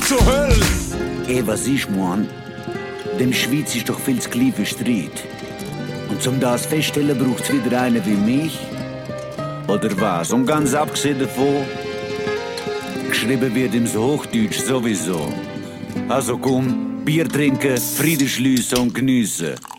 zur Hölle? Was ich mein, dem Schweiz ist doch viel zu klein für Streit. Und zum das feststellen braucht's wieder einen wie mich? Oder was? Und ganz abgesehen davon, geschrieben wird im Hochdeutsch sowieso. Also komm, Bier trinken, Frieden schliessen und geniessen.